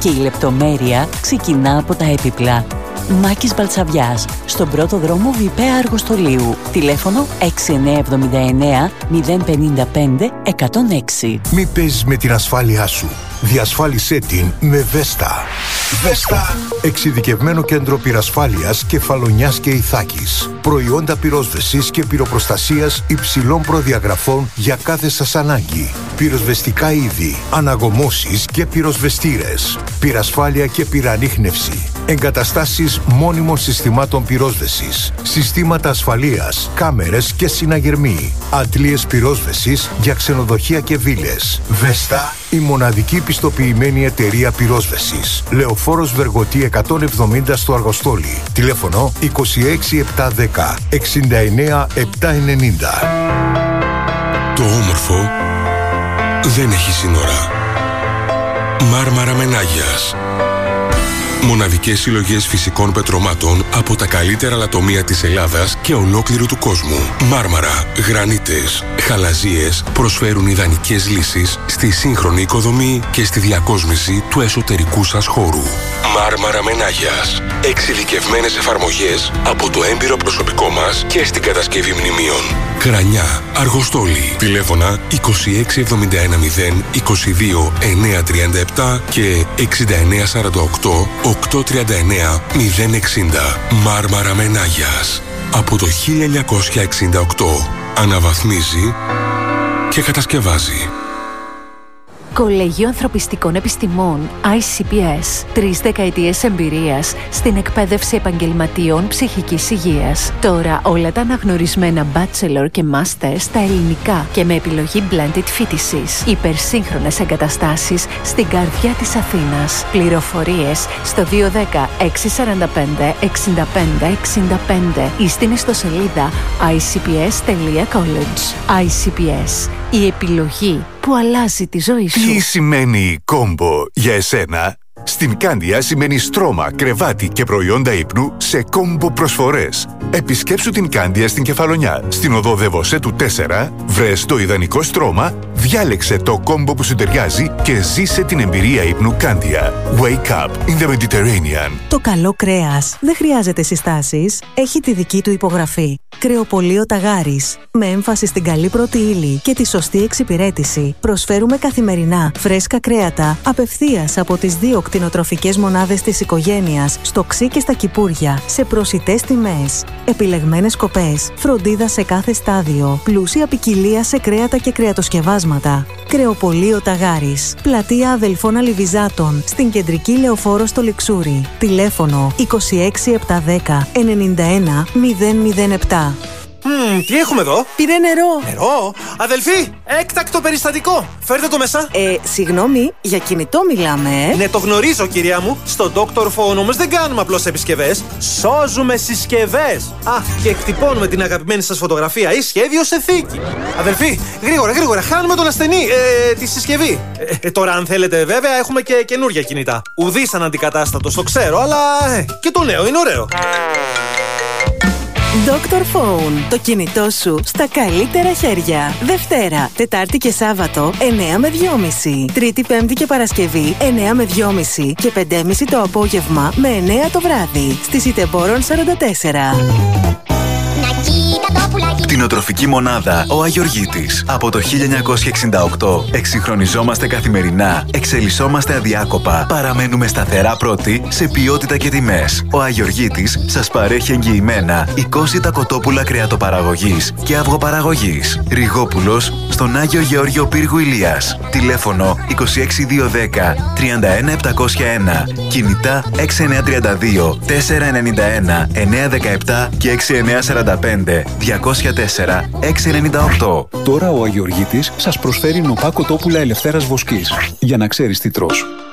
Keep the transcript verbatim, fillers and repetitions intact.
Και η λεπτομέρεια ξεκινά από τα έπιπλα. Μάκης Μπαλτσαβιάς, στον πρώτο δρόμο Βιπαία Αργοστολίου. Τηλέφωνο έξι εννιά επτά εννιά μηδέν πέντε πέντε εκατόν έξι. Μη παίζεις με την ασφάλειά σου. Διασφάλισέ την με Βέστα. Βέστα. Εξειδικευμένο κέντρο πυρασφάλειας Κεφαλονιάς και Ιθάκης. Προϊόντα πυρόσβεσης και πυροπροστασίας υψηλών προδιαγραφών για κάθε σας ανάγκη. Πυροσβεστικά είδη, αναγωμώσεις και πυροσβεστήρες. Πυρασφάλεια και πυρανίχνευση. Εγκαταστάσεις μόνιμων συστημάτων πυρόσβεσης. Συστήματα ασφαλείας, κάμερες και συναγερμοί. Αντλίες πυρόσβεσης για ξενοδοχεία και βίλες. Βέστα, η μοναδική πιστοποιημένη εταιρεία πυρόσβεσης. Λεωφόρος Βεργοτή εκατόν εβδομήντα στο Αργοστόλι. Τηλέφωνο είκοσι έξι επτακόσια δέκα εξήντα εννέα επτακόσια ενενήντα. Το όμορφο δεν έχει σύνορα. Μάρμαρα Μενάγιας. Μοναδικές συλλογές φυσικών πετρωμάτων από τα καλύτερα λατομεία της Ελλάδας και ολόκληρου του κόσμου. Μάρμαρα, γρανίτες, χαλαζίες προσφέρουν ιδανικές λύσεις στη σύγχρονη οικοδομή και στη διακόσμηση του εσωτερικού σας χώρου. Μάρμαρα Μενάγιας. Εξειδικευμένες εφαρμογές από το έμπειρο προσωπικό μας και στην κατασκευή μνημείων. Κρανιά, Αργοστόλι. Τηλέφωνα είκοσι έξι εβδομήντα ένα μηδέν είκοσι δύο εννιακόσια τριάντα επτά και εξήντα εννέα σαράντα οκτώ οκτακόσια τριάντα εννέα μηδέν εξήντα. Μάρμαρα Μενάγιας. Από το χίλια εννιακόσια εξήντα οκτώ αναβαθμίζει και κατασκευάζει. Κολέγιο Ανθρωπιστικών Επιστημών άι σι πι ες. Τρεις δεκαετίες εμπειρίας στην εκπαίδευση επαγγελματιών ψυχικής υγείας. Τώρα όλα τα αναγνωρισμένα bachelor και master στα ελληνικά και με επιλογή blended φοιτησής. Υπερσύγχρονες εγκαταστάσεις στην καρδιά της Αθήνας. Πληροφορίες στο δύο ένα μηδέν έξι τέσσερα πέντε εξήντα πέντε εξήντα πέντε ή στην ιστοσελίδα άι σι πι ες τελεία college. άι σι πι ες. Η επιλογή που αλλάζει τη ζωή σου. Τι σημαίνει κόμπο για εσένα? Στην Κάνδια σημαίνει στρώμα, κρεβάτι και προϊόντα ύπνου σε κόμπο προσφορές. Επισκέψου την Κάνδια στην Κεφαλονιά, στην οδό Δεβοσέτου τέσσερα, βρες το ιδανικό στρώμα, διάλεξε το κόμπο που σου ταιριάζει και ζήσε την εμπειρία ύπνου Κάνδια. Wake up in the Mediterranean. Το καλό κρέας δεν χρειάζεται συστάσεις, έχει τη δική του υπογραφή. Κρεοπωλείο Ταγάρης. Με έμφαση στην καλή πρώτη ύλη και τη σωστή εξυπηρέτηση, προσφέρουμε καθημερινά φρέσκα κρέατα απευθείας από τις δύο κτηνοτροφικές μονάδες της οικογένειας, στο Ξύ και στα Κυπούρια, σε προσιτές τιμές. Επιλεγμένες κοπές, φροντίδα σε κάθε στάδιο, πλούσια ποικιλία σε κρέατα και κρεατοσκευάσματα. Κρεοπωλείο Ταγάρης. Πλατεία Αδελφών Αλιβιζάτων, στην κεντρική λεωφόρο στο Λιξούρι. Τηλέφωνο είκοσι έξι επτακόσια δέκα ενενήντα ένα μηδέν μηδέν επτά. Mm, τι έχουμε εδώ? Πήρε νερό. Νερό? Αδελφοί, έκτακτο περιστατικό. Φέρτε το μέσα. Ε, συγγνώμη, για κινητό μιλάμε, ε? Ναι, το γνωρίζω, κυρία μου. Στο Doctor Phone όμως δεν κάνουμε απλώς επισκευές. Σώζουμε συσκευές. Α, και εκτυπώνουμε την αγαπημένη σας φωτογραφία ή σχέδιο σε θήκη. Αδελφοί, γρήγορα, γρήγορα, χάνουμε τον ασθενή. Ε, τη συσκευή. Ε, ε, τώρα, αν θέλετε, βέβαια, έχουμε και καινούργια κινητά. Ουδής αναντικατάστατος, το ξέρω, αλλά ε, και το νέο είναι ωραίο. Doctor Phone. Το κινητό σου στα καλύτερα χέρια. Δευτέρα, Τετάρτη και Σάββατο εννέα με δυόμιση. Τρίτη, Πέμπτη και Παρασκευή εννέα με δυόμιση. Και πέντε και μισή το απόγευμα με εννέα το βράδυ. Στη Ιτεμπόρων σαράντα τέσσερα. Κτηνοτροφική μονάδα Ο Αγιοργίτης. Από το χίλια εννιακόσια εξήντα οκτώ εξυγχρονιζόμαστε καθημερινά, εξελισσόμαστε αδιάκοπα, παραμένουμε σταθερά πρώτοι σε ποιότητα και τιμές. Ο Αγιοργίτης σας παρέχει εγγυημένα είκοσι κοτόπουλα κρεατοπαραγωγής και αυγοπαραγωγής. Ριγόπουλος στον Άγιο Γεώργιο Πύργου Ηλίας. Τηλέφωνο είκοσι έξι διακόσια δέκα τριάντα ένα επτακόσια ένα. Κινητά έξι εννιά τρία δύο τέσσερα εννιά ένα εννιά δεκαεπτά και έξι εννιά σαράντα πέντε διακόσια τέσσερα έξι εννιά οκτώ. Τώρα ο Αγιοργίτης σας προσφέρει νοπά κοτόπουλα ελευθέρας βοσκής. Για να ξέρεις τι τρως.